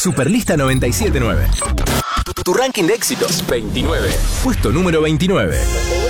Superlista 97.9. Tu ranking de éxitos 29. Puesto número 29.